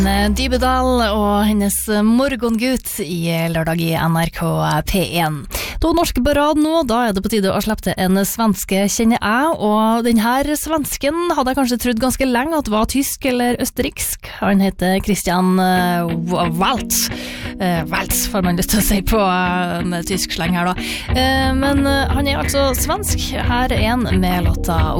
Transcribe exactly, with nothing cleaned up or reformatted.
Dybedal og hennes morgengutt i lørdag i N R K P én. To norske på rad nå, da er det på tide å slippe til en svenske kjenner jeg, og denne svensken hadde jeg kanskje trodd ganske lenge at var tysk eller østerriksk. Han heter Christian uh, Waltz. Uh, Waltz får man lyst til å si på uh, en tysk sleng her da. Uh, men uh, han er altså svensk. Her er en med låta